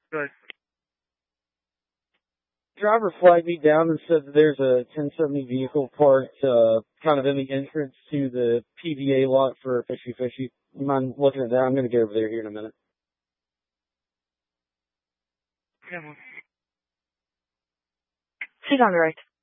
Good. Driver flagged me down and said that there's a 1070 vehicle parked kind of in the entrance to the PVA lot for Fishy Fishy. You mind looking at that? I'm going to get over there here in a minute. Yeah, man. Sit on the right.